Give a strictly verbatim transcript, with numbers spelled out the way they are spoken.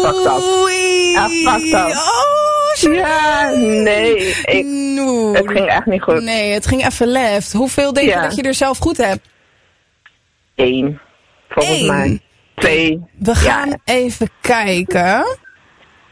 fucked up. Oei. Ja, fucked up. Oh, shit. Ja, nee. Ik, No. het ging echt niet goed. Nee, het ging even left. Hoeveel denk Ja. je dat je er zelf goed hebt? Eén. Volgens Eén. mij. Twee. We gaan Ja. even kijken.